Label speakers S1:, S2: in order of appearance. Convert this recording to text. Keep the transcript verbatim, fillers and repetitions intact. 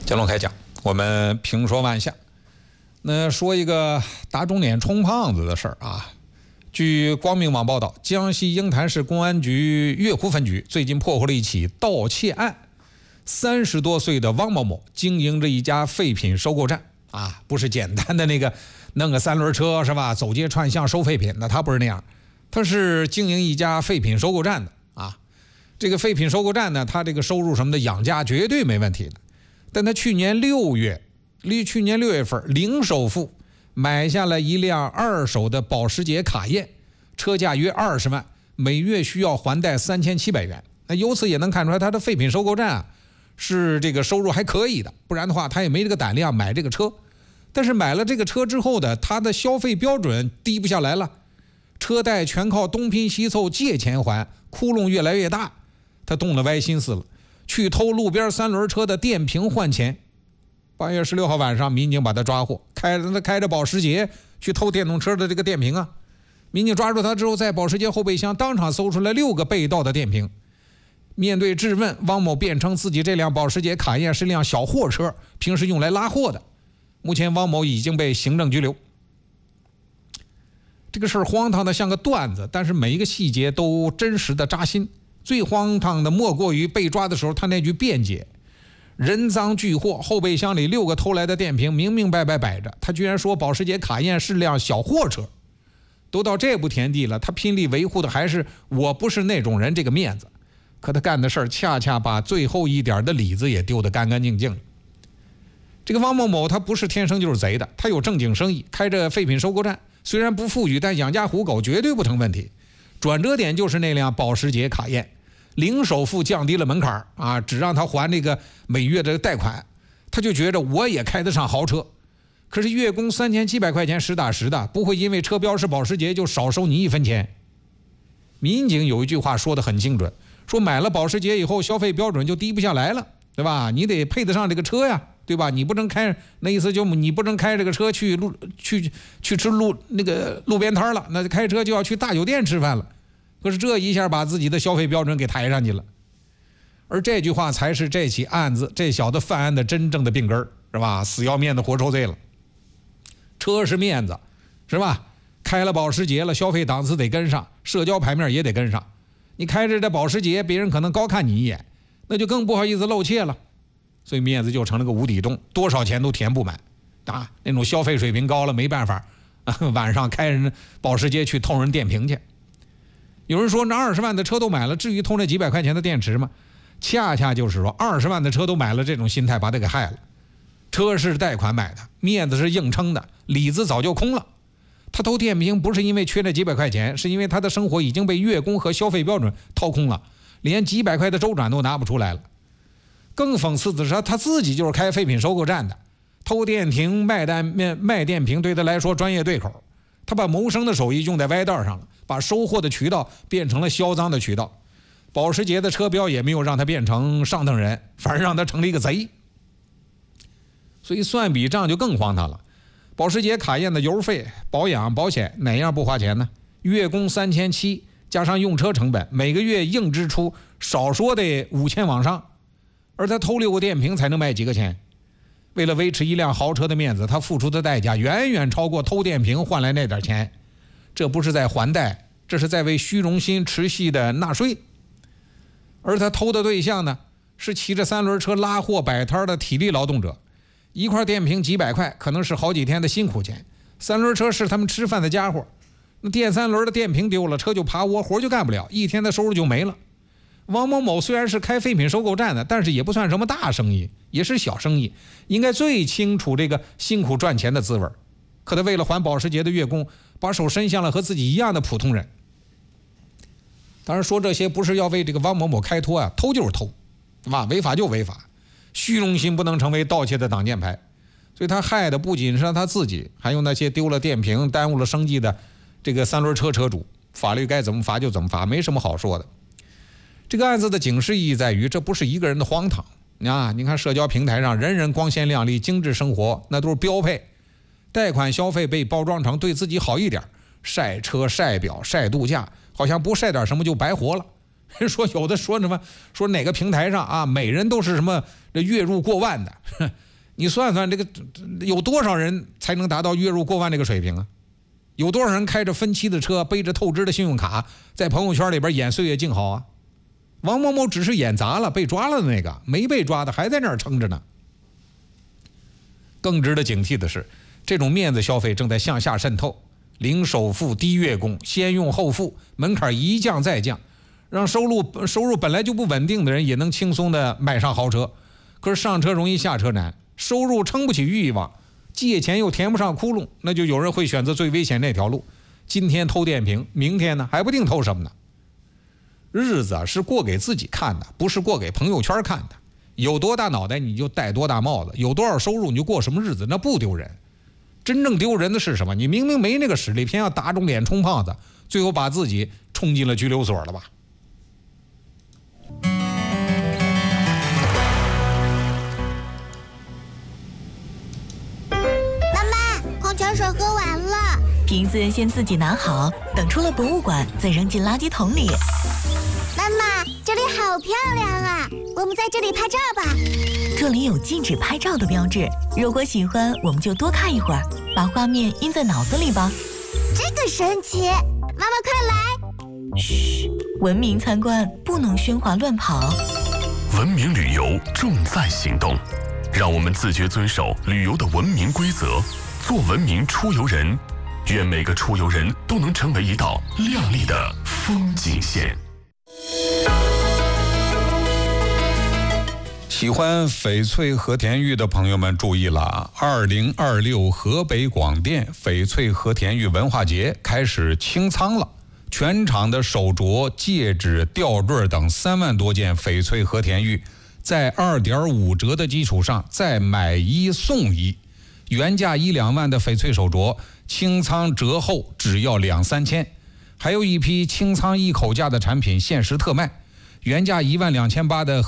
S1: 乾隆开讲，我们评说万象。那说一个打肿脸充胖子的事儿啊。据光明网报道，江西鹰潭市公安局月湖分局最近破获了一起盗窃案。三十多岁的汪某某经营着一家废品收购站啊，不是简单的那个弄个三轮车是吧？走街串巷收废品的，他不是那样，他是经营一家废品收购站的啊。这个废品收购站呢，他这个收入什么的养家绝对没问题的。但他去年六月，离去年六月份零首付买下了一辆二手的保时捷卡宴，车价约二十万，每月需要还贷三千七百元。那由此也能看出来，他的废品收购站啊是这个收入还可以的，不然的话他也没这个胆量买这个车。但是买了这个车之后的他的消费标准低不下来了，车贷全靠东拼西凑借钱还，窟窿越来越大。他动了歪心思了，去偷路边三轮车的电瓶换钱。八月十六号晚上，民警把他抓获，开着他开着保时捷去偷电动车的这个电瓶啊。民警抓住他之后，在保时捷后备箱当场搜出来六个被盗的电瓶。面对质问，汪某辩称自己这辆保时捷卡宴是辆小货车，平时用来拉货的。目前汪某已经被行政拘留。这个事儿荒唐的像个段子，但是每一个细节都真实的扎心。最荒唐的莫过于被抓的时候他那句辩解：人赃俱获，后备箱里六个偷来的电瓶明明白白摆着，他居然说保时捷卡宴是辆小货车。都到这步田地了，他拼力维护的还是我不是那种人这个面子。可他干的事儿恰恰把最后一点的里子也丢得干干净净了。这个汪某某他不是天生就是贼的，他有正经生意，开着废品收购站，虽然不富裕，但养家糊口绝对不成问题。转折点就是那辆保时捷卡宴，零首付降低了门槛啊，只让他还那个每月的贷款，他就觉着我也开得上豪车。可是月供三千七百块钱实打实的，不会因为车标是保时捷就少收你一分钱。民警有一句话说得很精准，说买了保时捷以后消费标准就低不下来了，对吧？你得配得上这个车呀，对吧？你不能开，那意思就你不能开这个车去路去去吃路那个路边摊了，那开车就要去大酒店吃饭了。可是这一下把自己的消费标准给抬上去了。而这句话才是这起案子这小子犯案的真正的病根，是吧？死要面子活受罪了。车是面子，是吧？开了保时捷了，消费档次得跟上，社交牌面也得跟上。你开着这保时捷，别人可能高看你一眼，那就更不好意思露怯了，所以面子就成了个无底洞，多少钱都填不满啊！那种消费水平高了没办法，啊、晚上开人保时捷去偷人电瓶去。有人说那二十万的车都买了，至于偷那几百块钱的电池吗？恰恰就是说二十万的车都买了，这种心态把他给害了。车是贷款买的，面子是硬撑的，里子早就空了。他偷电瓶不是因为缺那几百块钱，是因为他的生活已经被月供和消费标准掏空了，连几百块的周转都拿不出来了。更讽刺的是，他自己就是开废品收购站的，偷电瓶卖单卖电瓶对他来说专业对口，他把谋生的手艺用在歪道上了，把收获的渠道变成了销赃的渠道。保时捷的车标也没有让他变成上等人，反而让他成了一个贼。所以算笔账就更荒唐了。保时捷卡宴的油费、保养、保险哪样不花钱呢？月供三千七，加上用车成本，每个月硬支出少说得五千往上。而他偷六个电瓶才能卖几个钱？为了维持一辆豪车的面子，他付出的代价远远超过偷电瓶换来那点钱。这不是在还贷，这是在为虚荣心持续的纳税。而他偷的对象呢，是骑着三轮车拉货摆摊的体力劳动者。一块电瓶几百块，可能是好几天的辛苦钱。三轮车是他们吃饭的家伙，那电三轮的电瓶丢了，车就爬窝，活就干不了，一天的收入就没了。王某某虽然是开废品收购站的，但是也不算什么大生意，也是小生意，应该最清楚这个辛苦赚钱的滋味。可他为了还保时捷的月供，把手伸向了和自己一样的普通人。当然说这些不是要为这个汪某某开脱啊，偷就是偷，啊，违法就违法。虚荣心不能成为盗窃的挡箭牌，所以他害的不仅是他自己，还有那些丢了电瓶耽误了生计的这个三轮车车主。法律该怎么罚就怎么罚，没什么好说的。这个案子的警示意义在于，这不是一个人的荒唐啊！你看社交平台上人人光鲜亮丽、精致生活，那都是标配。贷款消费被包装成对自己好一点，晒车、晒表、晒度假，好像不晒点什么就白活了。 说有的说什么说哪个平台上啊，每人都是什么这月入过万的，你算算这个有多少人才能达到月入过万这个水平啊？有多少人开着分期的车，背着透支的信用卡，在朋友圈里边演岁月静好啊？王某某只是演砸了，被抓了的那个，没被抓的还在那儿撑着呢。更值得警惕的是，这种面子消费正在向下渗透，零首付、低月供、先用后付，门槛一降再降，让收入收入本来就不稳定的人也能轻松的买上豪车。可是上车容易下车难，收入撑不起欲望，借钱又填不上窟窿，那就有人会选择最危险那条路。今天偷电瓶，明天呢还不定偷什么呢。日子啊是过给自己看的，不是过给朋友圈看的。有多大脑袋你就戴多大帽子，有多少收入你就过什么日子，那不丢人。真正丢人的是什么？你明明没那个实力，偏要打肿脸充胖子，最后把自己冲进了拘留所了吧。
S2: 妈妈，矿泉水喝完了，
S3: 瓶子先自己拿好，等出了博物馆再扔进垃圾桶里。
S2: 妈妈，这里好漂亮啊，我们在这里拍照吧。
S3: 这里有禁止拍照的标志，如果喜欢我们就多看一会儿，把画面印在脑子里吧。
S2: 这个神奇，妈妈快来。
S3: 嘘，文明参观不能喧哗乱跑。
S4: 文明旅游重在行动，让我们自觉遵守旅游的文明规则，做文明出游人。愿每个出游人都能成为一道亮丽的风景线。
S1: 喜欢翡翠和田玉的朋友们注意了，二零二六河北广电翡翠和田玉文化节开始清仓了，全场的手镯、戒指、吊坠等三万多件翡翠和田玉，在二点五折的基础上再买一送一，原价一两万的翡翠手镯清仓折后只要两三千，还有一批清仓一口价的产品限时特卖，原价一万两千八的